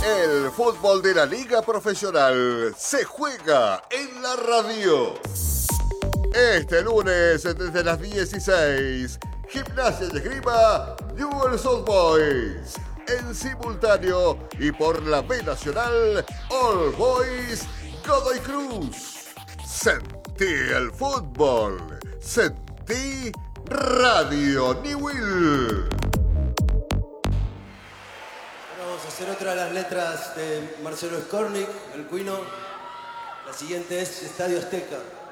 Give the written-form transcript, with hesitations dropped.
El fútbol de la Liga Profesional se juega en la radio. Este lunes, desde las 16, Gimnasia y Esgrima Newell's Old Boys. En simultáneo y por la B Nacional, All Boys Godoy Cruz. Sentí el fútbol. Sentí Radio Newell. Vamos a hacer otra de las letras de Marcelo Skornik, el Cuino. La siguiente es Estadio Azteca.